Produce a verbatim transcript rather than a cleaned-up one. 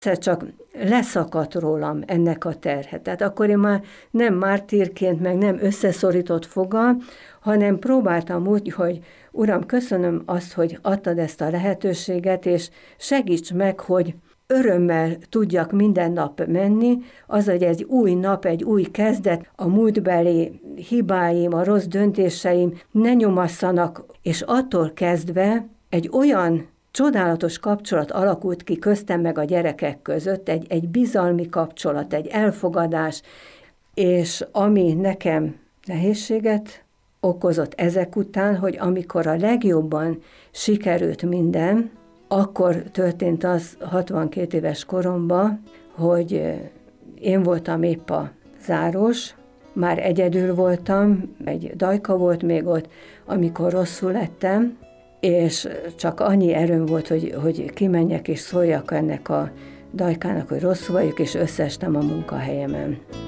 egyszer csak leszakadt rólam ennek a terhe. Tehát akkor én már nem mártírként, meg nem összeszorított foggal, hanem próbáltam úgy, hogy Uram, köszönöm azt, hogy adtad ezt a lehetőséget, és segíts meg, hogy örömmel tudjak minden nap menni, az, hogy egy új nap, egy új kezdet, a múltbeli hibáim, a rossz döntéseim ne nyomasszanak, és attól kezdve egy olyan csodálatos kapcsolat alakult ki köztem meg a gyerekek között, egy, egy bizalmi kapcsolat, egy elfogadás, és ami nekem nehézséget okozott ezek után, hogy amikor a legjobban sikerült minden, akkor történt az hatvankét éves koromban, hogy én voltam épp a záros, már egyedül voltam, egy Dajka volt még ott, amikor rosszul lettem, és csak annyi erőm volt, hogy, hogy kimenjek és szóljak ennek a Dajkának, hogy rosszul vagyok, és összeestem a munkahelyemen.